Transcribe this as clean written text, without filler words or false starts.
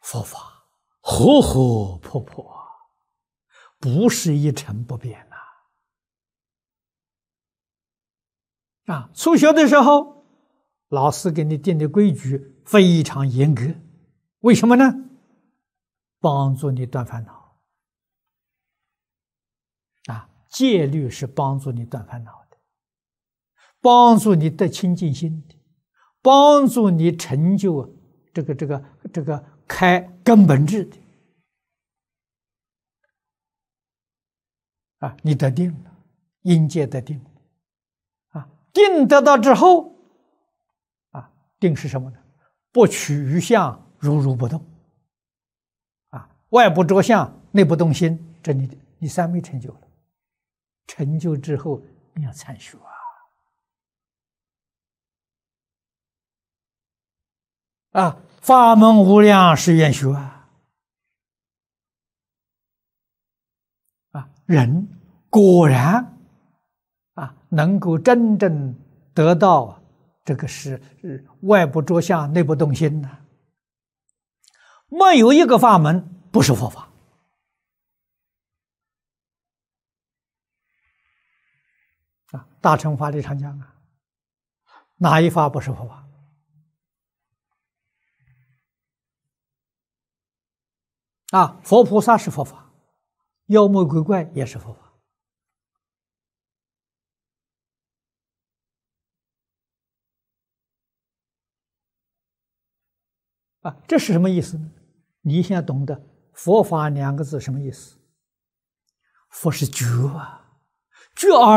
佛法活活泼泼，不是一成不变呐。初学的时候，老师给你定的规矩非常严格，为什么呢？帮助你断烦恼。戒律是帮助你断烦恼的，帮助你得清净心的，帮助你成就这个开根本智的。你得定了，因戒得定了。定得到之后，定是什么呢？不取于相，如如不动。外不着相，内不动心，这你三昧成就了。成就之后，你要参学法门无量是愿学人果然能够真正得到这个是外不着相，内不动心呢。没有一个法门不是佛法。大乘法理常讲哪一法不是佛法？佛菩萨是佛法，妖魔鬼怪也是佛法。这是什么意思呢？你现在懂得佛法两个字什么意思？佛是觉觉而